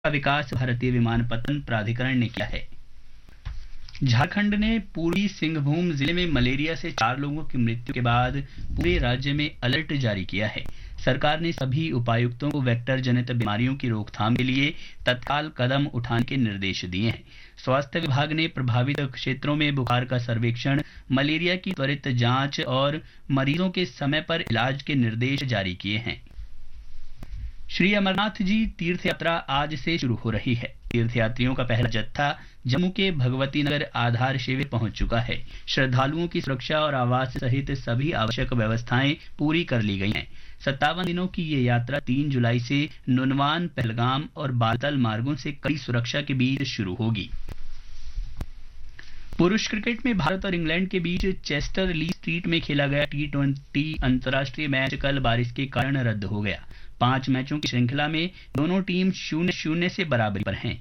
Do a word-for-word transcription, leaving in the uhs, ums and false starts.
का विकास भारतीय विमानपत्तन प्राधिकरण ने किया है। झारखंड ने पूर्वी सिंहभूम जिले में मलेरिया से चार लोगों की मृत्यु के बाद पूरे राज्य में अलर्ट जारी किया है। सरकार ने सभी उपायुक्तों को वेक्टर जनित बीमारियों की रोकथाम के लिए तत्काल कदम उठाने के निर्देश दिए हैं। स्वास्थ्य विभाग ने प्रभावित क्षेत्रों में बुखार का सर्वेक्षण, मलेरिया की त्वरित जांच और मरीजों के समय पर इलाज के निर्देश जारी किए हैं। श्री अमरनाथ जी तीर्थ यात्रा आज से शुरू हो रही है। तीर्थयात्रियों का पहला जत्था जम्मू के भगवती नगर आधार शिविर पहुंच चुका है। श्रद्धालुओं की सुरक्षा और आवास सहित सभी आवश्यक व्यवस्थाएं पूरी कर ली गई हैं। सत्तावन दिनों की ये यात्रा तीन जुलाई से नुनवान, पहलगाम और बालतल मार्गों से कड़ी सुरक्षा के बीच शुरू होगी। पुरुष क्रिकेट में भारत और इंग्लैंड के बीच चेस्टर ली स्ट्रीट में खेला गया टी ट्वेंटी अंतर्राष्ट्रीय मैच कल बारिश के कारण रद्द हो गया। पांच मैचों की श्रृंखला में दोनों टीम शून्य शून्य से बराबरी पर हैं।